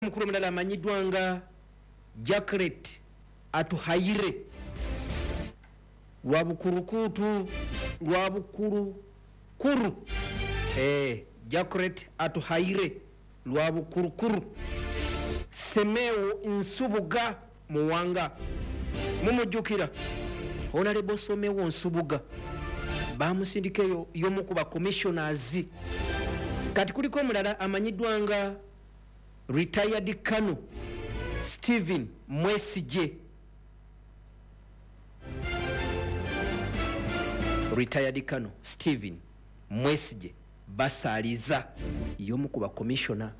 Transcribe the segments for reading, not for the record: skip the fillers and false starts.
mukuru mulala amanyiddwa nga Jacqueline Atuhaire lwabukurukutu lwabukurukuru Jacqueline Atuhaire lwabukurukuru Semeo Nsubuga Muwanga mumujjukira Honorable Semeo Nsubuga bamusindikeyo yomu ku ba commissioners kati kuliko omulala amanyiddwa nga retired Kano Stephen Mwesige retired Kano Stephen Mwesige basaliza yomu ku ba commissioner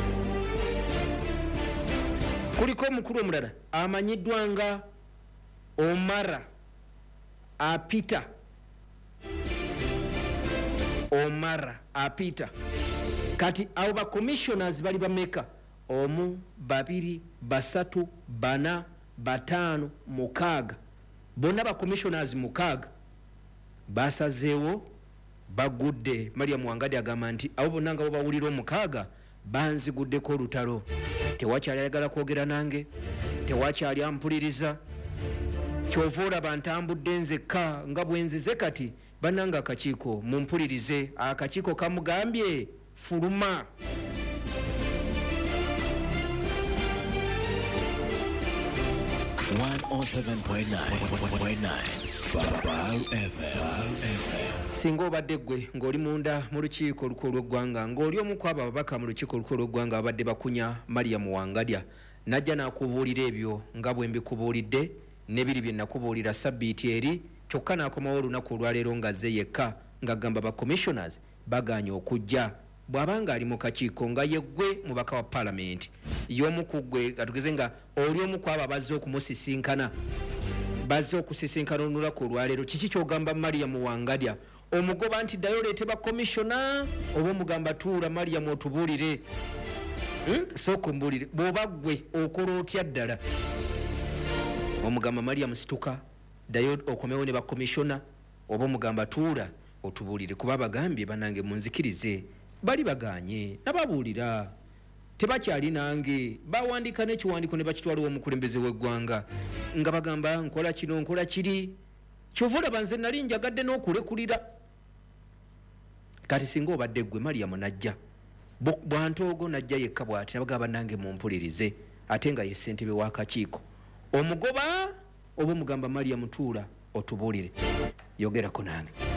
kuliko omukulu omulala amanyiddwa nga Omara Apita Omara Apita kati abo ba commissioners bali bameka omu babiri basatu bana batano mukaga bonna ba commissioners mukaga basazeewo bagudde Mariam Wangadi agamba nti abo bonna nga bawulira omukaga banziguddeko olutalo tewakyali ayagala kwogera nange tewakyali ampuliriza kyovoola bantambudde nzekka nga bwenzize kati bananga akakiiko mumpulirize akakiiko kamugambye fuluma singa obadde gwe ng'oli munda mu lukiiko olukulu lw'eggwanga ng'oli omu ku abo ababaka mu lukiiko olukulu lw'eggwanga abadde bakunya Mariam Wangadya najja n'akubuulira ebyo nga bwe mbikubuulidde nebiri bye nakubuulira sabbiiti eri kyokka n'akomawo olunaku olwaleero ng'azze yekka ng'agamba ba commissioners baganye okujja bw'abanga ali mu kakiiko nga yeggwe mubaka wa parliament y'omu ku ggwe atugeze nga oli omu ku abo abazze okumusisinkana bazze okusisinkana olunaku olwaleero kiki ky'ogamba Mariam Wangadya omugoba nti ddayo oleete ba commissioner oba omugamba tuula Mariam otubuulire sooka mbuulire bw'oba ggwe okola otya ddala omugamba Mariam situka dayo okomewo ne ba commissioner oba omugamba tuula otubuulire kuba bagambye banange munzikirize bali baganye nababuulira tebakyali nange bawandiika n'ekiwandiiko ne bakitwaliwo omukulembeze w'eggwanga nga bagamba nkola kino nkola kiri kyovula banze nali njagadde n'okulekulira kati singa obadde ggwe Mariam najja bwantoogo najja yekka bw'ati nabagamba nange mumpulirize ate nga ye ssentebe w'akakiiko omugoba oba omugamba Mariam tuula otubuulire yogerako nange